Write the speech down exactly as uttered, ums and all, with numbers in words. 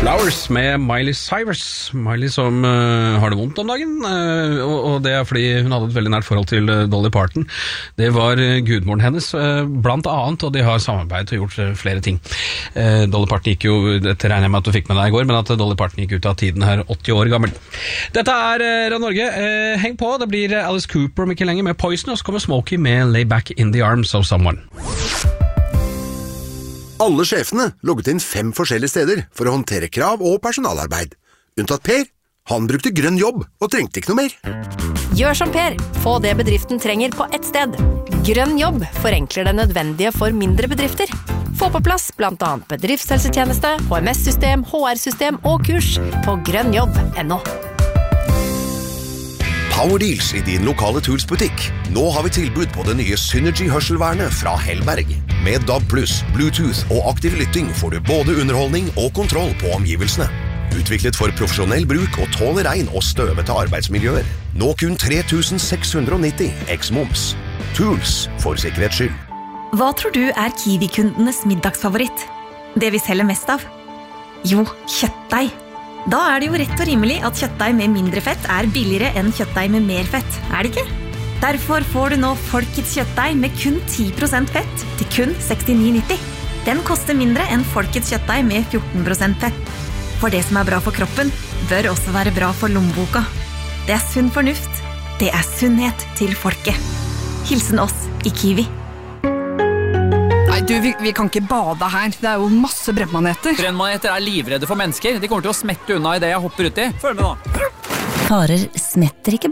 Flowers med Miley Cyrus. Miley som uh, har det vondt om dagen, uh, og, og det er fordi hun hadde et veldig nært forhold til uh, Dolly Parton. Det var uh, gudmoren hennes, uh, blant annet, og de har samarbeidet og gjort uh, flere ting. Uh, Dolly Parton gikk jo, dette regner jeg med at du fikk med deg i går, men at uh, Dolly Parton gikk ut av tiden her åtti år gammel. Dette er uh, Radio Norge. Uh, heng på, det blir uh, Alice Cooper om ikke lenge med Poison, og så kommer Smokey med Lay Back in the Arms of Someone. Alle sjefene logget inn fem forskjellige steder for å håndtere krav og personalarbeid. Unntatt Per. Han brukte grønn jobb og trengte ikke noe mer. Gjør som Per. Få det bedriften trenger på ett sted. Grønn jobb forenkler det nødvendige for mindre bedrifter. Få på plass blant annet bedriftshelsetjeneste, H M S-system, H R-system og kurs på grønnjobb punktum no. Power Deals i din lokale Tools-butikk. Nå har vi tilbud på det nye Synergy-hørselvernet fra Hellberg. Med D A B pluss, Bluetooth og aktiv lytting får du både underholdning og kontroll på omgivelsene. Utviklet for profesjonell bruk og tåler regn og støvete arbeidsmiljøer. Nå kun tre tusen seks hundre nitti eks-moms. Tools for sikkerhets skyld. Hva tror du er Kiwi-kundenes middagsfavoritt? Det vi selger mest av? Jo, kjøttdeig. Da er det jo rett og rimelig at kjøttdeig med mindre fett er billigere enn kjøttdeig med mer fett, er det ikke? Derfor får du nå Folkets kjøttdeig med kun ti prosent fett til kun sekstini nitti. Den koster mindre enn Folkets kjøttdeig med fjorten prosent fett. For det som er bra for kroppen, bør også være bra for lommeboka. Det er sunn fornuft. Det er sunnhet til folket. Hilsen oss i Kiwi. Nei, du, vi, vi kan ikke bade her. Det er jo masse brennmaneter. Brennmaneter er livredde for mennesker. De kommer til å smette unna i det jeg hopper ut i. Følg med nå. Farer smetter ikke